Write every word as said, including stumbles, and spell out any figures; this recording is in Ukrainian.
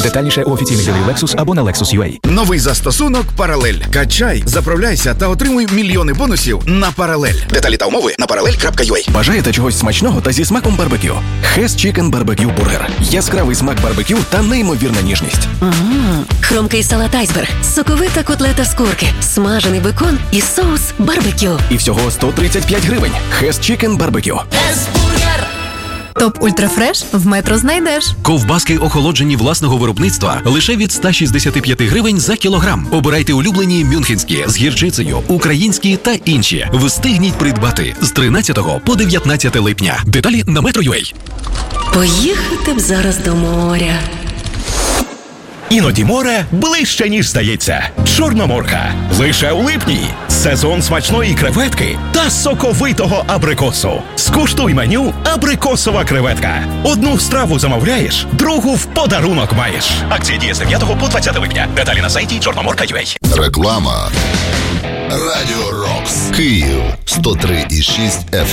Детальніше у офіційних дилерів Lexus або на Lexus точка ю а. Новий застосунок «Паралель». Качай, заправляйся та отримуй мільйони бонусів на «Паралель». Деталі та умови на паралель крапка ю а. Бажаєте чогось смачного та зі смаком барбекю? Hess Chicken Barbecue Burger. Яскравий смак барбекю та неймовірна ніжність. Ммм, хрумкий салат айсберг, соковита котлета з курки, смажений бекон і соус барбекю. І всього сто тридцять п'ять гривень. Hess Chicken Barbecue. Топ Ультрафреш в Метро знайдеш. Ковбаски охолоджені власного виробництва лише від ста шістдесяти п'яти гривень за кілограм. Обирайте улюблені мюнхенські з гірчицею, українські та інші. Встигніть придбати з тринадцятого по дев'ятнадцяте липня. Деталі на метро точка ю а. Поїхати б зараз до моря. Іноді море ближче, ніж здається. Чорноморка. Лише у липні. Сезон смачної креветки та соковитого абрикосу. Скуштуй меню «Абрикосова креветка». Одну страву замовляєш, другу в подарунок маєш. Акція діє з дев'ятого по двадцяте липня. Деталі на сайті чорноморка крапка ю а. Реклама. Радіо Рокс. Київ. сто три і шість еф